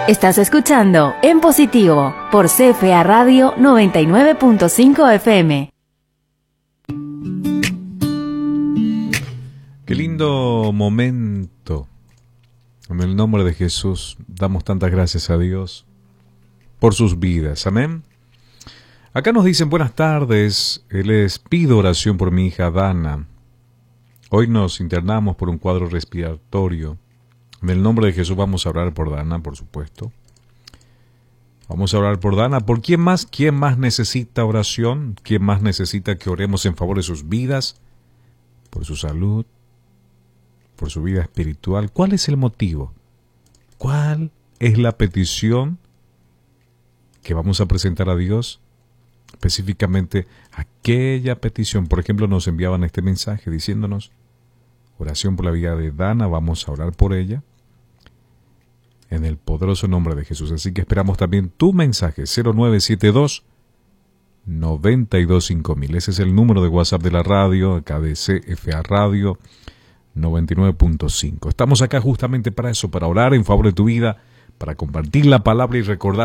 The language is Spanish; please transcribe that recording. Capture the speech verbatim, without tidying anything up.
Estás escuchando En Positivo por C F A Radio noventa y nueve punto cinco F M. Qué lindo momento. En el nombre de Jesús damos tantas gracias a Dios por sus vidas. Amén. Acá nos dicen buenas tardes. Les pido oración por mi hija Dana. Hoy nos internamos por un cuadro respiratorio. En el nombre de Jesús vamos a orar por Dana, por supuesto. Vamos a orar por Dana. ¿Por quién más? ¿Quién más necesita oración? ¿Quién más necesita que oremos en favor de sus vidas? Por su salud, por su vida espiritual. ¿Cuál es el motivo? ¿Cuál es la petición que vamos a presentar a Dios? Específicamente aquella petición. Por ejemplo, nos enviaban este mensaje diciéndonos: oración por la vida de Dana, vamos a orar por ella en el poderoso nombre de Jesús. Así que esperamos también tu mensaje, cero nueve siete dos, nueve dos cinco mil. Ese es el número de WhatsApp de la radio, acá de C F A Radio noventa y nueve punto cinco. Estamos acá justamente para eso, para orar en favor de tu vida, para compartir la palabra y recordar